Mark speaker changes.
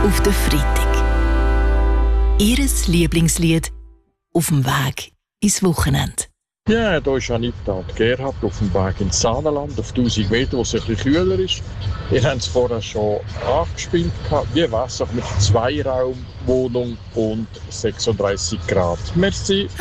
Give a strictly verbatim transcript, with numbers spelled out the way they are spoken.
Speaker 1: auf den Freitag. Ihres Lieblingslied auf dem Weg ins Wochenende.
Speaker 2: Ja, da ist Anita und Gerhard auf dem Weg ins Saanenland, auf tausend Meter, wo es ein bisschen kühler ist. Ihr habt es vorher schon angespielt. Wie wäre es auch mit Zweiraumwohnung und sechsunddreißig Grad? Merci.